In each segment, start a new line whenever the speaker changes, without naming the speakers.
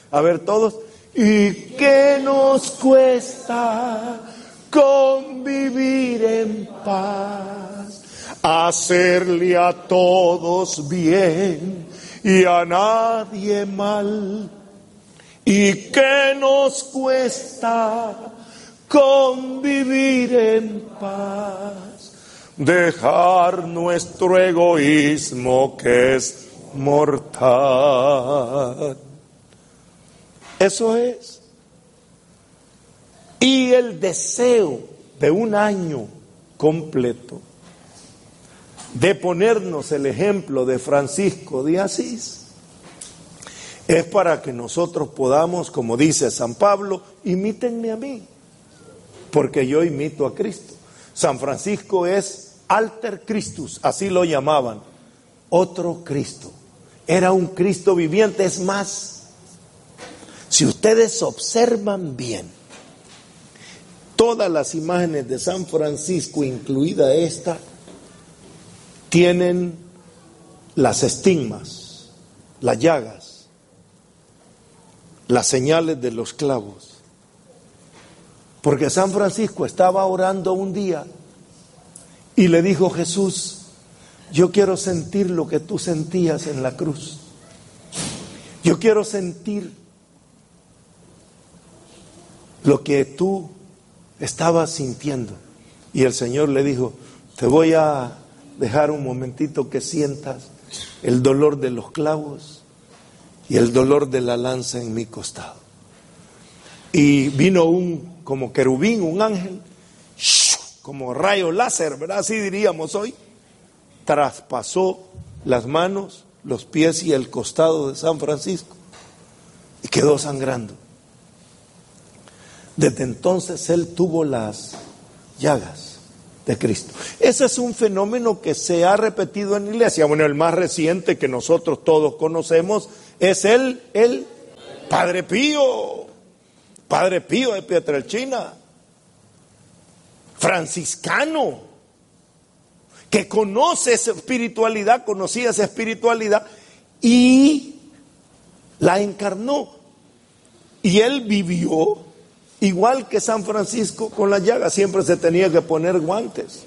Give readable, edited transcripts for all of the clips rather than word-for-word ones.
A ver todos. ¿Y qué nos cuesta convivir en paz? Hacerle a todos bien y a nadie mal. ¿Y qué nos cuesta convivir en paz? Dejar nuestro egoísmo que es mortal. Eso es. Y el deseo de un año completo de ponernos el ejemplo de Francisco de Asís es para que nosotros podamos, como dice San Pablo, imítenme a mí, porque yo imito a Cristo. San Francisco es alter Christus, así lo llamaban, otro Cristo. Era un Cristo viviente. Es más, si ustedes observan bien, todas las imágenes de San Francisco, incluida esta, tienen las estigmas, las llagas, las señales de los clavos. Porque San Francisco estaba orando un día y le dijo: Jesús, yo quiero sentir lo que tú sentías en la cruz. Yo quiero sentir lo que tú estabas sintiendo. Y el Señor le dijo: te voy a dejar un momentito que sientas el dolor de los clavos y el dolor de la lanza en mi costado. Y vino un como querubín, un ángel, como rayo láser, ¿verdad? Así diríamos hoy. Traspasó las manos, los pies y el costado de San Francisco y quedó sangrando. Desde entonces él tuvo las llagas de Cristo. Ese es un fenómeno que se ha repetido en la iglesia. Bueno, el más reciente que nosotros todos conocemos es el Padre Pío. Padre Pío de Pietrelcina, franciscano, que conoce esa espiritualidad, conocía esa espiritualidad y la encarnó. Y él vivió igual que San Francisco con las llagas. Siempre se tenía que poner guantes,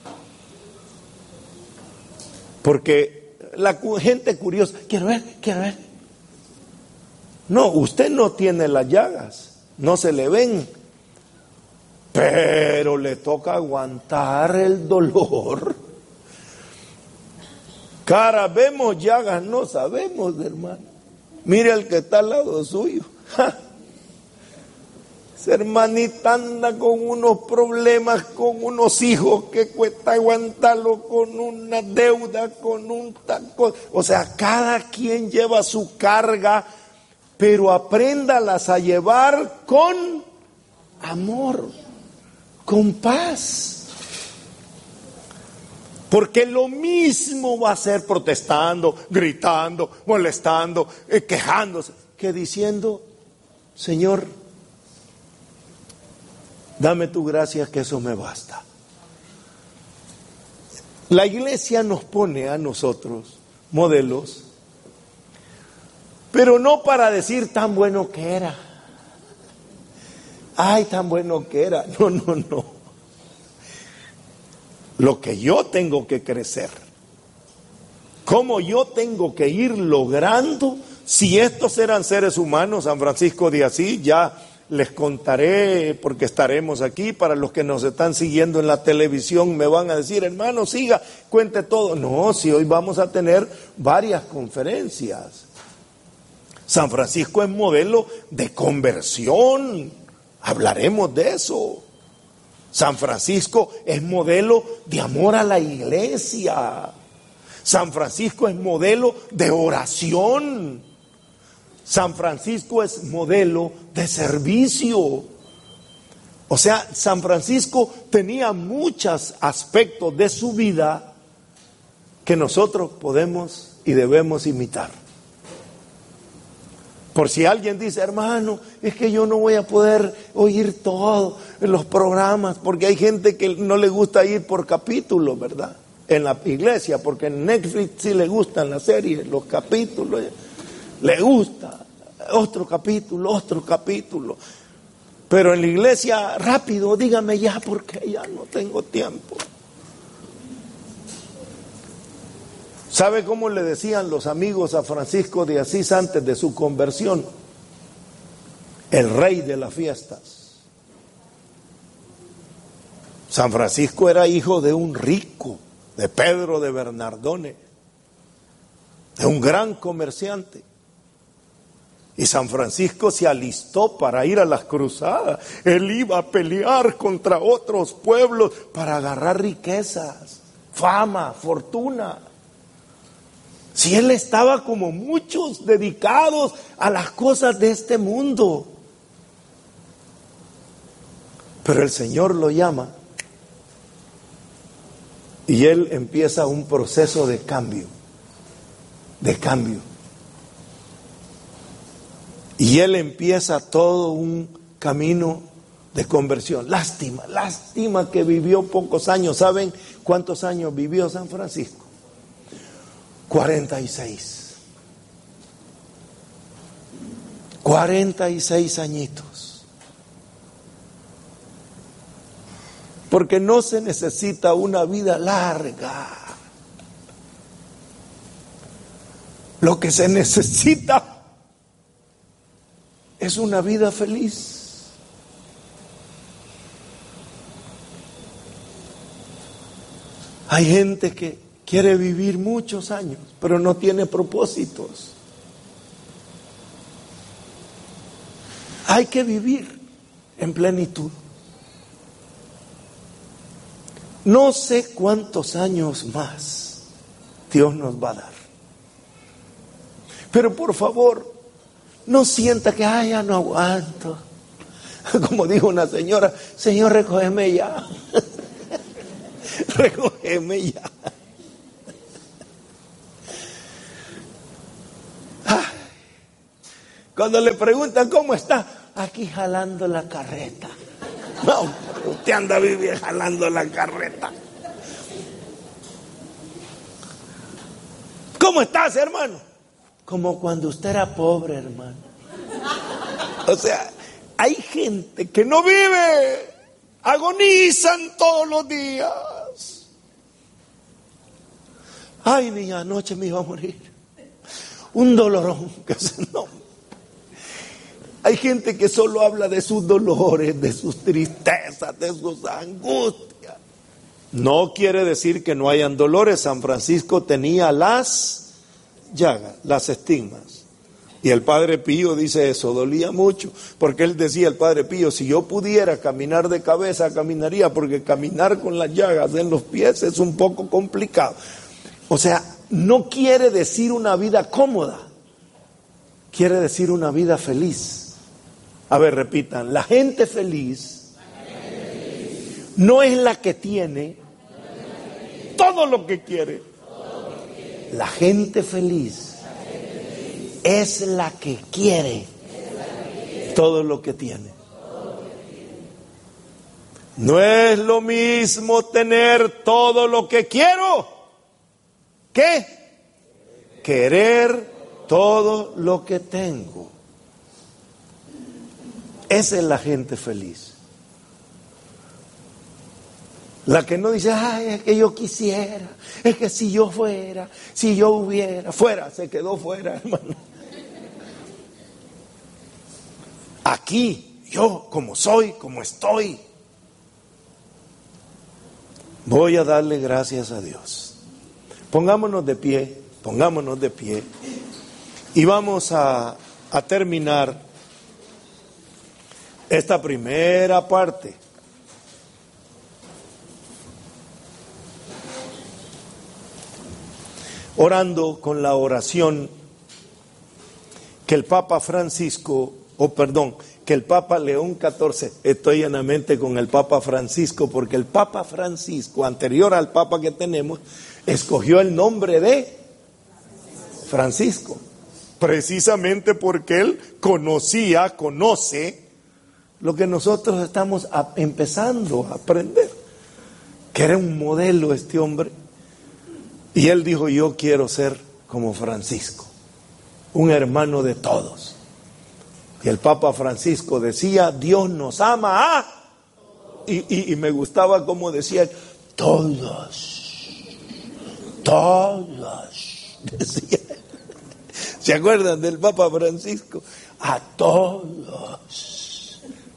porque la gente curiosa, quiero ver. No, usted no tiene las llagas, no se le ven, pero le toca aguantar el dolor. Cara, vemos llagas, no sabemos, hermano. Mire al que está al lado suyo. Esa hermanita anda con unos problemas, con unos hijos que cuesta aguantarlo, con una deuda, con un taco. O sea, cada quien lleva su carga, pero apréndalas a llevar con amor, con paz. Porque lo mismo va a ser protestando, gritando, molestando, quejándose, que diciendo: Señor, dame tu gracia, que eso me basta. La iglesia nos pone a nosotros modelos, pero no para decir tan bueno que era. Ay, tan bueno que era. No. Lo que yo tengo que crecer, cómo yo tengo que ir logrando. Si estos eran seres humanos, San Francisco de Asís, ya les contaré, porque estaremos aquí. Para los que nos están siguiendo en la televisión me van a decir: hermano, siga, cuente todo. No, si hoy vamos a tener varias conferencias. San Francisco es modelo de conversión, hablaremos de eso. San Francisco es modelo de amor a la iglesia. San Francisco es modelo de oración. San Francisco es modelo de servicio. O sea, San Francisco tenía muchos aspectos de su vida que nosotros podemos y debemos imitar. Por si alguien dice: hermano, es que yo no voy a poder oír todo en los programas, porque hay gente que no le gusta ir por capítulos, ¿verdad? En la iglesia, porque en Netflix sí le gustan las series, los capítulos, le gusta. otro capítulo. Pero en la iglesia, rápido, dígame ya porque ya no tengo tiempo. ¿Sabe cómo le decían los amigos a Francisco de Asís antes de su conversión? El rey de las fiestas. San Francisco era hijo de un rico, de Pedro de Bernardone, de un gran comerciante. Y San Francisco se alistó para ir a las cruzadas. Él iba a pelear contra otros pueblos para agarrar riquezas, fama, fortuna. Si él estaba como muchos dedicados a las cosas de este mundo. Pero el Señor lo llama y él empieza un proceso de cambio. Y él empieza todo un camino de conversión. Lástima que vivió pocos años. ¿Saben cuántos años vivió San Francisco? 46. 46 añitos. Porque no se necesita una vida larga. Lo que se necesita es una vida feliz. Hay gente que quiere vivir muchos años, pero no tiene propósitos. Hay que vivir en plenitud. No sé cuántos años más Dios nos va a dar. Pero por favor, no sienta que ya no aguanto. Como dijo una señora, Señor, recógeme ya. Recógeme ya. Cuando le preguntan cómo está, aquí jalando la carreta. No, usted anda viviendo jalando la carreta. ¿Cómo estás, hermano? Como cuando usted era pobre, hermano. O sea, hay gente que no vive, agonizan todos los días. Ay, niña, anoche me iba a morir. Un dolorón que se no. Hay gente que solo habla de sus dolores, de sus tristezas, de sus angustias. No quiere decir que no hayan dolores. San Francisco tenía las llagas, las estigmas. Y el Padre Pío dice eso, dolía mucho. Porque él decía, el Padre Pío, si yo pudiera caminar de cabeza, caminaría, porque caminar con las llagas en los pies es un poco complicado. O sea, no quiere decir una vida cómoda, quiere decir una vida feliz. A ver, repitan, la gente feliz no es la que tiene todo lo que quiere. La gente feliz es la que quiere todo lo que tiene. No es lo mismo tener todo lo que quiero que querer todo lo que tengo. Esa es la gente feliz. La que no dice, ay, es que yo quisiera, es que si yo fuera, si yo hubiera, fuera, se quedó fuera, hermano. Aquí, yo, como soy, como estoy, voy a darle gracias a Dios. Pongámonos de pie y vamos a terminar esta primera parte. Orando con la oración que el Papa Francisco, que el Papa León XIV, estoy llenamente con el Papa Francisco, porque el Papa Francisco, anterior al Papa que tenemos, escogió el nombre de Francisco, precisamente porque él conoce lo que nosotros estamos empezando a aprender, que era un modelo este hombre. Y él dijo, yo quiero ser como Francisco, un hermano de todos. Y el Papa Francisco decía, Dios nos ama y me gustaba como decía, todos, decía. ¿Se acuerdan del Papa Francisco? A todos.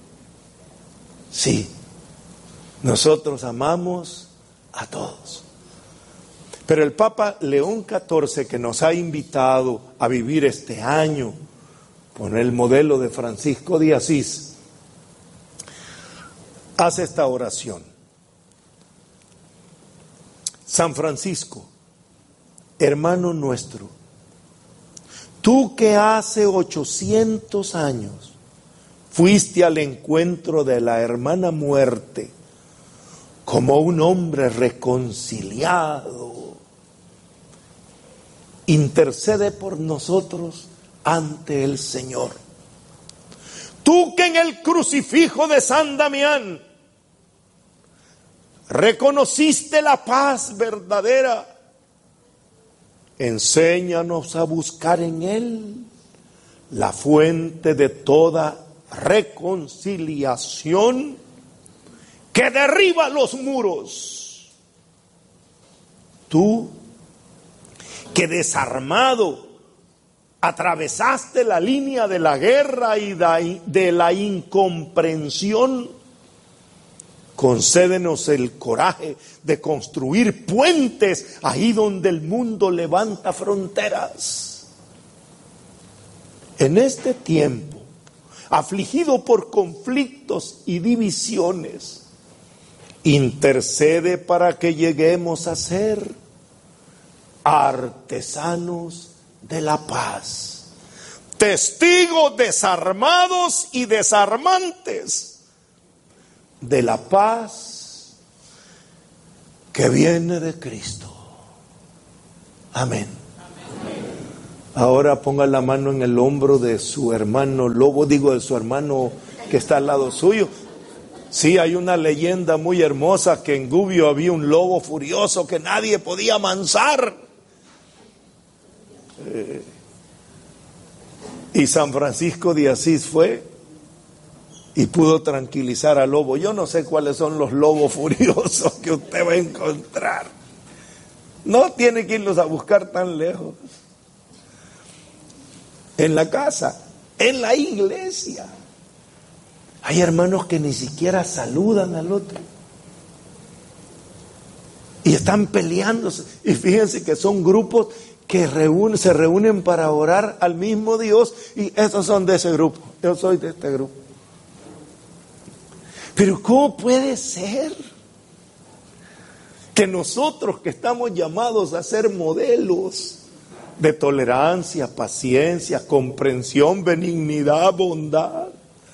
Sí, nosotros amamos a todos. Pero el Papa León XIV, que nos ha invitado a vivir este año con el modelo de Francisco de Asís, hace esta oración. San Francisco, hermano nuestro, tú que hace 800 años fuiste al encuentro de la hermana muerte como un hombre reconciliado, intercede por nosotros ante el Señor. Tú que en el crucifijo de San Damián reconociste la paz verdadera, enséñanos a buscar en Él la fuente de toda reconciliación que derriba los muros. Tú que desarmado atravesaste la línea de la guerra y de la incomprensión, concédenos el coraje de construir puentes ahí donde el mundo levanta fronteras. En este tiempo, afligido por conflictos y divisiones, intercede para que lleguemos a ser artesanos de la paz, testigos desarmados y desarmantes de la paz que viene de Cristo. Amén. Ahora ponga la mano en el hombro de su hermano lobo, de su hermano que está al lado suyo. Sí, hay una leyenda muy hermosa que en Gubbio había un lobo furioso que nadie podía amansar. Y San Francisco de Asís fue y pudo tranquilizar al lobo. Yo no sé cuáles son los lobos furiosos que usted va a encontrar. No tiene que irlos a buscar tan lejos. En la casa, en la iglesia. Hay hermanos que ni siquiera saludan al otro. Y están peleándose. Y fíjense que son grupos que se reúnen para orar al mismo Dios, y esos son de ese grupo, yo soy de este grupo. Pero ¿cómo puede ser que nosotros que estamos llamados a ser modelos de tolerancia, paciencia, comprensión, benignidad, bondad,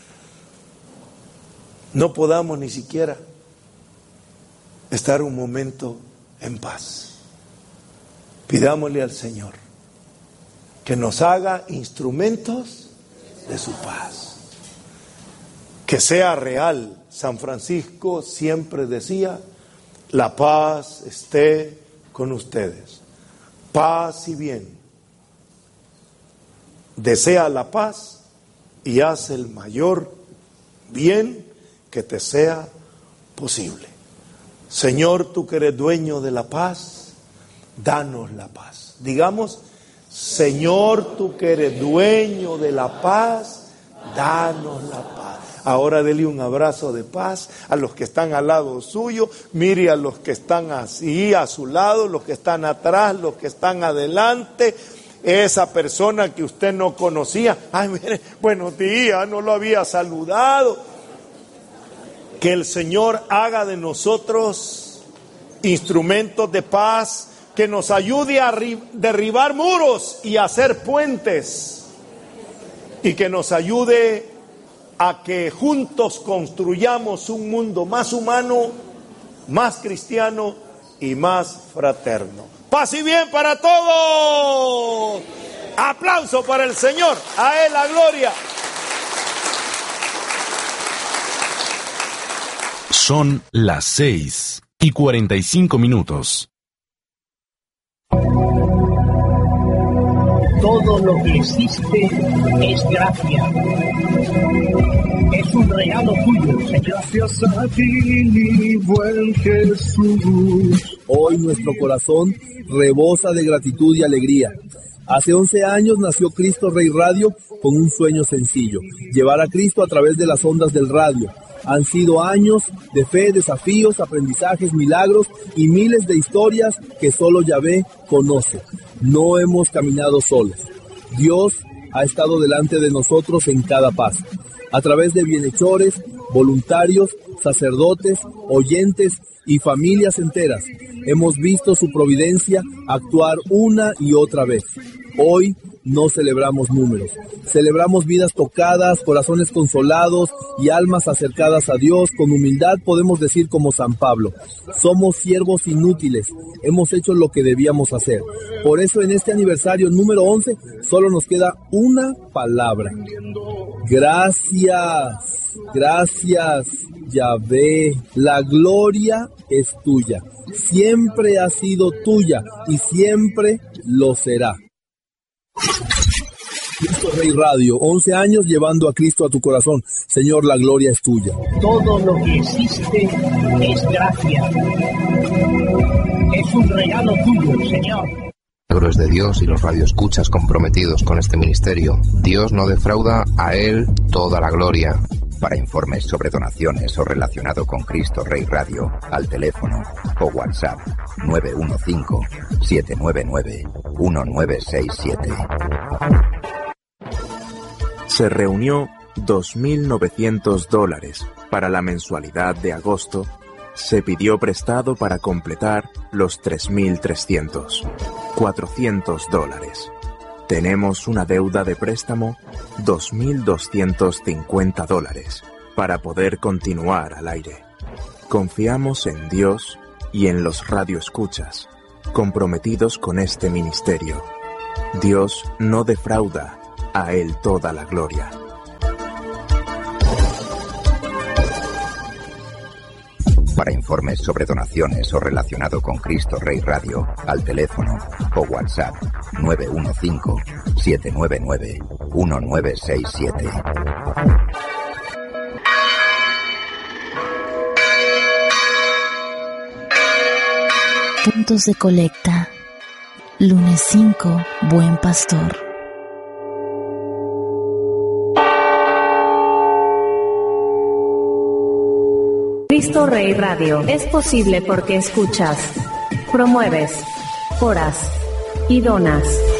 no podamos ni siquiera estar un momento en paz? Pidámosle al Señor que nos haga instrumentos de su paz, que sea real. San Francisco siempre decía, la paz esté con ustedes, paz y bien. Desea la paz y haz el mayor bien que te sea posible. Señor, tú que eres dueño de la paz, danos la paz. Digamos, Señor, tú que eres dueño de la paz, danos la paz. Ahora dele un abrazo de paz a los que están al lado suyo, mire a los que están así a su lado, los que están atrás, los que están adelante, esa persona que usted no conocía. Ay, mire, buenos días, no lo había saludado. Que el Señor haga de nosotros instrumentos de paz, que nos ayude a derribar muros y a hacer puentes, y que nos ayude a que juntos construyamos un mundo más humano, más cristiano y más fraterno. Paz y bien para todos. Aplauso para el Señor, a Él la gloria.
Son las 6:45.
Todo lo que existe es gracia. Es un regalo tuyo, Señor.
Gracias a ti, mi buen Jesús.
Hoy nuestro corazón rebosa de gratitud y alegría. Hace 11 años nació Cristo Rey Radio con un sueño sencillo: llevar a Cristo a través de las ondas del radio. Han sido años de fe, desafíos, aprendizajes, milagros y miles de historias que solo Yahvé conoce. No hemos caminado solos. Dios ha estado delante de nosotros en cada paso. A través de bienhechores, voluntarios, sacerdotes, oyentes y familias enteras, hemos visto su providencia actuar una y otra vez. Hoy no celebramos números, celebramos vidas tocadas, corazones consolados y almas acercadas a Dios. Con humildad podemos decir como San Pablo: somos siervos inútiles, hemos hecho lo que debíamos hacer. Por eso en este aniversario número 11 solo nos queda una palabra: gracias. Gracias, Yahvé. La gloria es tuya, siempre ha sido tuya y siempre lo será. Cristo Rey Radio, 11 años llevando a Cristo a tu corazón. Señor, la gloria es tuya.
Todo lo que existe es gracia. Es un regalo tuyo, Señor.
Milagros de Dios y los radioescuchas comprometidos con este ministerio. Dios no defrauda, a Él toda la gloria. Para informes sobre donaciones o relacionado con Cristo Rey Radio, al teléfono o WhatsApp 915-799-1967.
Se reunió $2.900 para la mensualidad de agosto. Se pidió prestado para completar los 3.300. $400. Tenemos una deuda de préstamo, $2.250, para poder continuar al aire. Confiamos en Dios y en los radioescuchas, comprometidos con este ministerio. Dios no defrauda, a Él toda la gloria.
Para informes sobre donaciones o relacionado con Cristo Rey Radio, al teléfono o WhatsApp 915-799-1967.
Puntos de colecta. Lunes 5, Buen Pastor.
Cristo Rey Radio es posible porque escuchas, promueves, oras y donas.